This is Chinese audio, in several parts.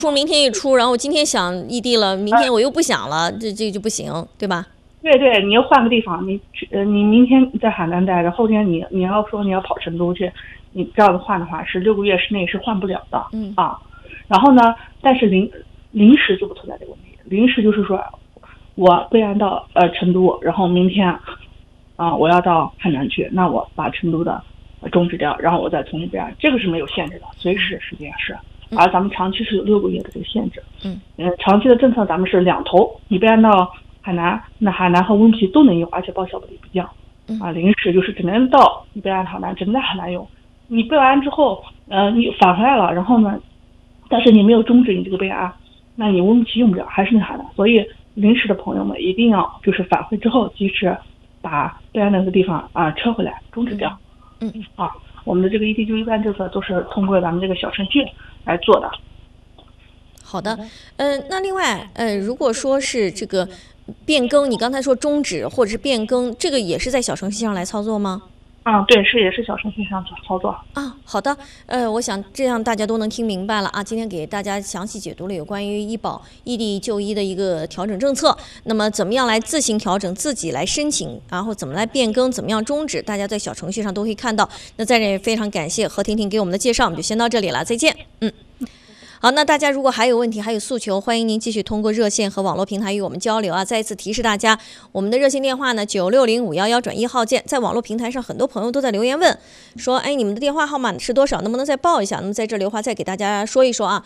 说明天一出，然后我今天想异地了，明天我又不想了，这就不行，对吧？ 对对，你要换个地方，你明天在海南待着，后天你要说你要跑成都去，你这样子换的话是6个月之内是换不了的。然后呢，但是临时就不存在这个问题，临时就是说我备案到成都，然后明天我要到海南去，那我把成都的终止掉，然后我再重新备案，这个是没有限制的，随时实际上是。而咱们长期是有6个月的这个限制。长期的政策咱们是两头，你备案到海南，那海南和温皮都能用，而且报销比例不降。临时就是只能到你备案海南，只能在海南用。你备完之后，你返回来了，然后呢，但是你没有终止你这个备案，那你温皮用不了，还是那海南。所以临时的朋友们一定要就是返回之后及时把备案那个地方撤回来，终止掉。我们的这个异地就医办政策都是通过咱们这个小程序来做的。 好的，那另外，如果说是这个变更，你刚才说终止或者是变更，这个也是在小程序上来操作吗？ 对，也是小程序上操作。 好的，我想这样大家都能听明白了啊。今天给大家详细解读了有关于医保异地就医的一个调整政策，那么怎么样来自行调整，自己来申请，然后怎么来变更，怎么样终止，大家在小程序上都会看到。那在这也非常感谢何婷婷给我们的介绍，我们就先到这里了，再见。好，那大家如果还有问题还有诉求，欢迎您继续通过热线和网络平台与我们交流啊。再一次提示大家，我们的热线电话呢960511转1号键，在网络平台上很多朋友都在留言问说，你们的电话号码是多少，能不能再报一下？那么在这刘华再给大家说一说啊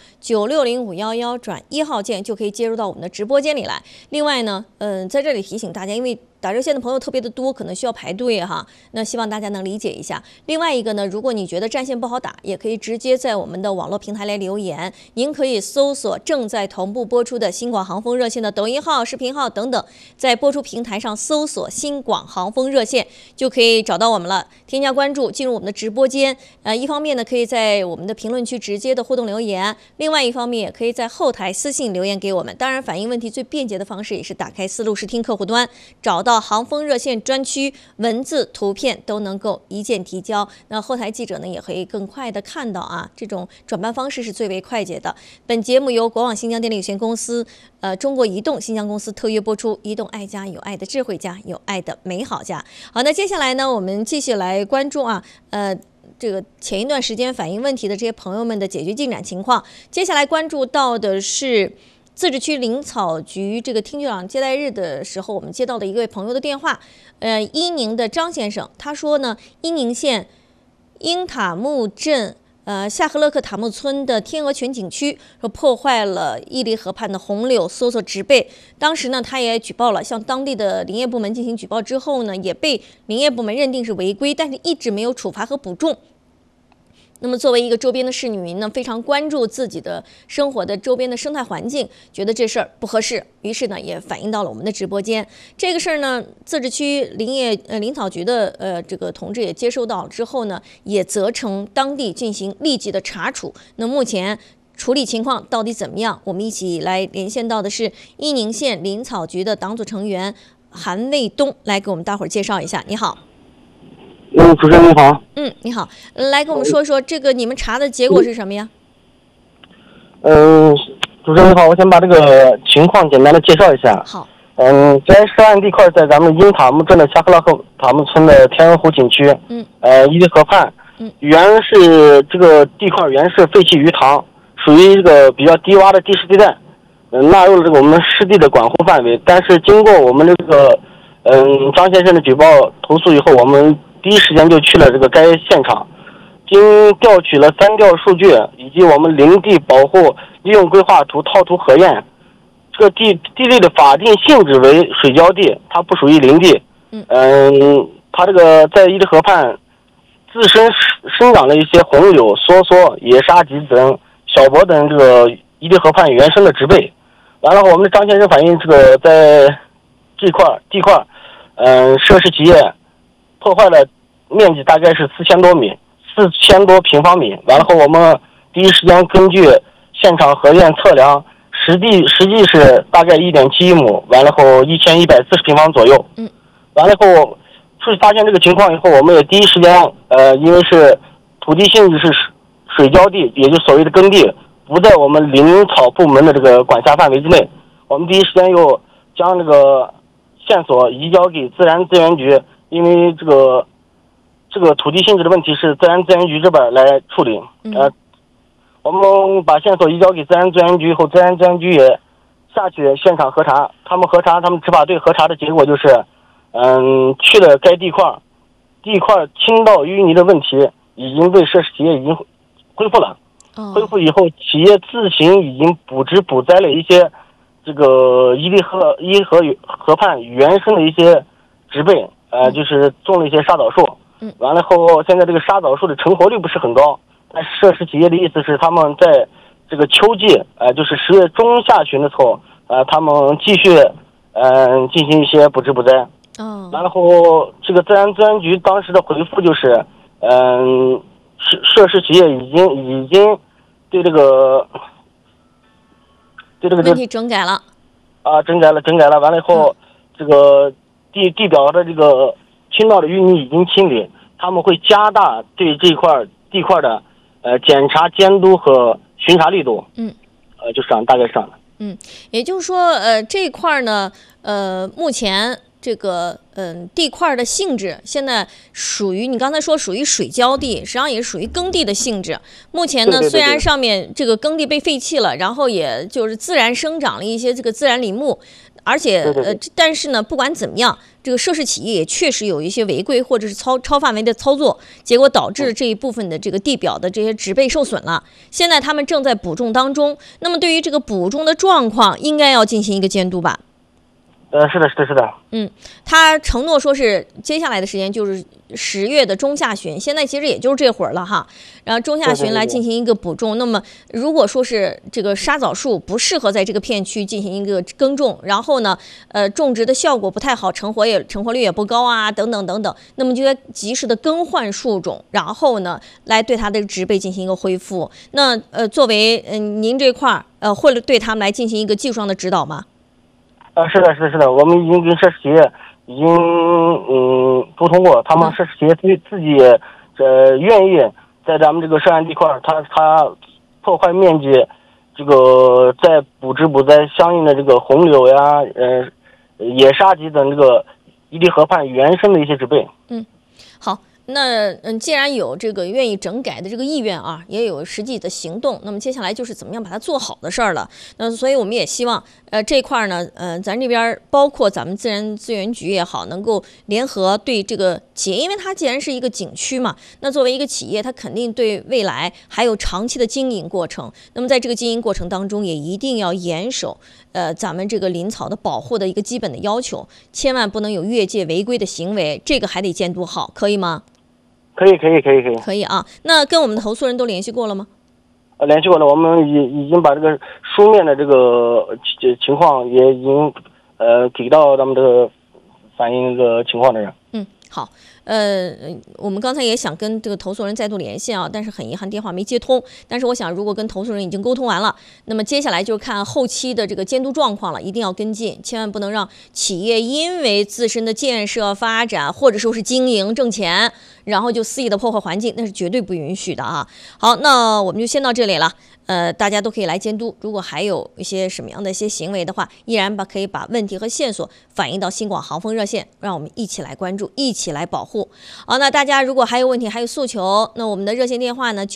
，960511转1号键就可以接入到我们的直播间里来。另外呢，在这里提醒大家，因为打热线的朋友特别的多，可能需要排队哈，那希望大家能理解一下。另外一个呢，如果你觉得战线不好打，也可以直接在我们的网络平台来留言。您可以搜索正在同步播出的新广航风热线的抖音号、视频号等等，在播出平台上搜索新广航风热线，就可以找到我们了。添加关注，进入我们的直播间。一方面呢，可以在我们的评论区直接的互动留言；另外一方面，也可以在后台私信留言给我们。当然，反映问题最便捷的方式也是打开思路视听客户端，找到航风热线专区，文字、图片都能够一键提交。那后台记者呢，也可以更快的看到啊，这种转办方式是最为快捷的。本节目由国网新疆电力有限公司、中国移动新疆公司特约播出。移动爱家，有爱的智慧家，有爱的美好家。好，那接下来呢，我们继续来关注啊，这个前一段时间反映问题的这些朋友们的解决进展情况。接下来关注到的是自治区林草局这个厅局长接待日的时候，我们接到的一位朋友的电话，伊宁的张先生，他说呢，伊宁县英塔木镇夏赫勒克塔木村的天鹅泉景区说破坏了伊犁河畔的红柳梭梭植被，当时呢他也举报了，向当地的林业部门进行举报之后呢，也被林业部门认定是违规，但是一直没有处罚和补种。那么作为一个周边的市民呢，非常关注自己的生活的周边的生态环境，觉得这事儿不合适，于是呢也反映到了我们的直播间。这个事儿呢，自治区林草局的这个同志也接收到之后呢，也责成当地进行立即的查处。那目前处理情况到底怎么样？我们一起来连线到的是伊宁县林草局的党组成员韩卫东，来给我们大伙儿介绍一下。你好。 主持人你好。 你好，来跟我们说说这个你们查的结果是什么呀？ 主持人你好，我先把这个情况简单的介绍一下。 好。 该涉案地块在咱们英塔木镇的夏赫拉克塔木村的天鹅湖景区。伊犁河畔。原是这个地块原是废弃鱼塘，属于这个比较低洼的地势地带，纳入了这个我们市地的管护范围。但是经过我们这个张先生的举报投诉以后，我们第一时间就去了这个该现场，经调取了3调数据以及我们林地保护利用规划图套图核验，这个地类的法定性质为水浇地，它不属于林地。它这个在伊犁河畔自身生长了一些红柳、梭梭、野沙棘等小柏等这个伊犁河畔原生的植被。完了后，我们的张先生反映，这个在这块地块，涉事企业破坏了面积大概是4000多平方米。完了后，我们第一时间根据现场核验测量，实际是大概1.71亩，完了后1140平方左右。完了后，发现这个情况以后，我们也第一时间因为是土地性质是水浇地，也就所谓的耕地， 不在我们林草部门的这个管辖范围之内，我们第一时间又将这个线索移交给自然资源局，因为这个土地性质的问题是自然资源局这边来处理。我们把线索移交给自然资源局以后，自然资源局也下去现场核查，他们执法队核查的结果就是，去了该地块倾倒淤泥的问题已经被涉事企业已经恢复了。恢复以后，企业自行已经补植补栽了一些这个伊河畔原生的一些植被，就是种了一些沙枣树。完了后，现在这个沙枣树的成活率不是很高，但是涉事企业的意思是他们在这个秋季，就是10月中下旬的时候，他们继续进行一些补植补栽。完了后，这个自然资源局当时的回复就是，涉事企业已经对这个问题整改了。 整改了。完了以后，这个地表的这个倾倒的淤泥已经清理，他们会加大对这块地块的检查监督和巡查力度。就是这样，大概是这样的。 也就是说，这块呢，目前这个地块的性质现在属于你刚才说属于水浇地，实际上也是属于耕地的性质。目前呢，虽然上面这个耕地被废弃了，然后也就是自然生长了一些这个自然林木，而且但是呢，不管怎么样，这个涉事企业也确实有一些违规或者是超范围的操作，结果导致这一部分的这个地表的这些植被受损了。现在他们正在补种当中。那么对于这个补种的状况，应该要进行一个监督吧？ 是的。 他承诺说是接下来的时间就是10月的中下旬，现在其实也就是这会儿了哈。然后中下旬来进行一个补种。那么如果说是这个沙枣树不适合在这个片区进行一个耕种，然后呢，种植的效果不太好，成活率也不高啊，等等等等，那么就该及时的更换树种，然后呢，来对它的植被进行一个恢复。那作为您这块会对他们来进行一个技术上的指导吗？ 是的，我们已经跟涉事企业已经沟通过，他们涉事企业自己愿意在咱们这个涉案地块，它破坏面积，这个在补植补栽相应的这个红柳呀，野沙棘等这个伊犁河畔原生的一些植被。 好。那既然有这个愿意整改的这个意愿啊，也有实际的行动，那么接下来就是怎么样把它做好的事儿了。那所以我们也希望这块呢，咱这边包括咱们自然资源局也好，能够联合对这个企业，因为它既然是一个景区嘛，那作为一个企业，它肯定对未来还有长期的经营过程。那么在这个经营过程当中，也一定要严守咱们这个林草的保护的一个基本的要求，千万不能有越界违规的行为，这个还得监督好，可以吗？ 可以啊。那跟我们的投诉人都联系过了吗？ 联系过了，我们已经把这个书面的这个情况也已经给到咱们这个反映这个情况的人。 好。我们刚才也想跟这个投诉人再度联系啊，但是很遗憾电话没接通。但是我想，如果跟投诉人已经沟通完了，那么接下来就看后期的这个监督状况了，一定要跟进，千万不能让企业因为自身的建设发展或者说是经营挣钱，然后就肆意的破坏环境，那是绝对不允许的啊。好，那我们就先到这里了。大家都可以来监督，如果还有一些什么样的一些行为的话，依然可以把问题和线索反映到新广航风热线，让我们一起来关注，一起来保护。好，那大家如果还有问题还有诉求，那我们的热线电话呢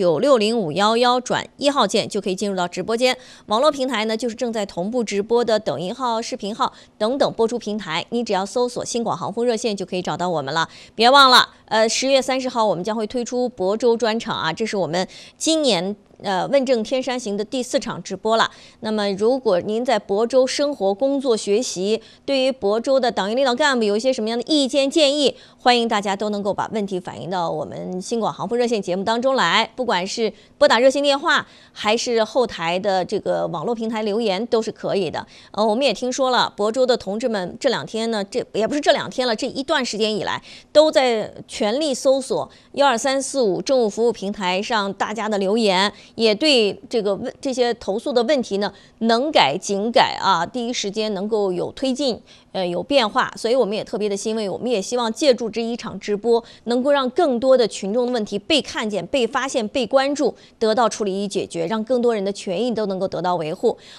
960511转1号键就可以进入到直播间。网络平台呢就是正在同步直播的抖音号、视频号等等播出平台，你只要搜索新广航风热线就可以找到我们了。别忘了10月30号我们将会推出亳州专场啊，这是我们今年问政天山行的第4场直播了。那么如果您在亳州生活、工作、学习，对于亳州的党员领导干部有一些什么样的意见建议，欢迎大家都能够把问题反映到我们新广航风热线节目当中来，不管是拨打热线电话还是后台的这个网络平台留言都是可以的。我们也听说了，亳州的同志们这2天呢，这也不是这2天了，这一段时间以来都在全力搜索12345政务服务平台上大家的留言， 也对这些投诉的问题呢能改尽改啊，第一时间能够有推进，有变化，所以我们也特别的欣慰，我们也希望借助这一场直播，能够让更多的群众的问题被看见、被发现、被关注，得到处理与解决，让更多人的权益都能够得到维护。